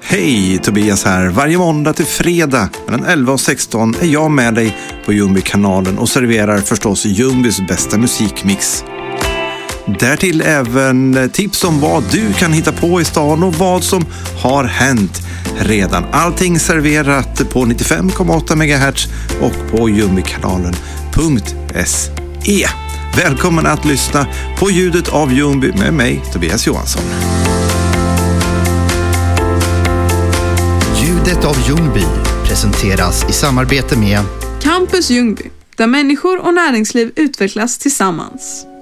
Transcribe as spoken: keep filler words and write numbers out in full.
Hej, Tobias här. Varje måndag till fredag mellan elva och sexton är jag med dig på Ljungby-kanalen och serverar förstås Ljungbys bästa musikmix. Därtill även tips om vad du kan hitta på i stan och vad som har hänt redan. Allting serverat på nittiofem komma åtta megahertz och på ljungbykanalen punkt se. Välkommen att lyssna på ljudet av Ljungby med mig, Tobias Johansson. Ljudet av Ljungby presenteras i samarbete med Campus Ljungby, där människor och näringsliv utvecklas tillsammans.